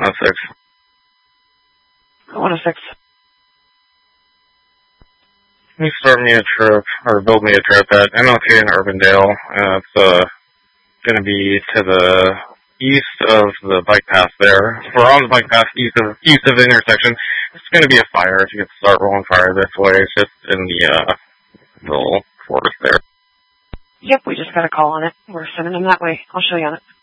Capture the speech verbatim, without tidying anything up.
oh six. one oh six. Can you start me a trip, or build me a trip at M L K in Urbandale? Uh, it's uh, going to be to the east of the bike path there. We're on the bike path east of east of the intersection. It's going to be a fire. If you could start rolling fire this way, it's just in the uh, little forest there. Yep, we just got a call on it. We're sending them that way. I'll show you on it.